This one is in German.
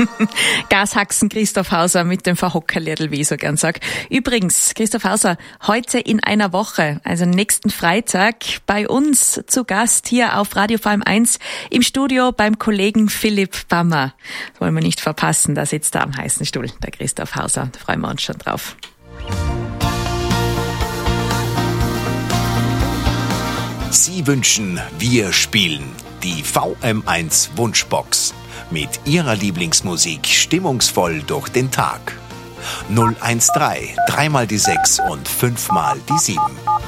Gashaxen Christoph Hauser mit dem Verhockerliedl, wie ich so gern sag. Übrigens, Christoph Hauser, heute in einer Woche, also nächsten Freitag, bei uns zu Gast hier auf Radio VM1 im Studio beim Kollegen Philipp Bammer. Das wollen wir nicht verpassen, da sitzt er am heißen Stuhl, der Christoph Hauser. Da freuen wir uns schon drauf. Sie wünschen, wir spielen die VM1 Wunschbox mit Ihrer Lieblingsmusik stimmungsvoll durch den Tag. 013, 3 mal die 6 und 5 mal die 7.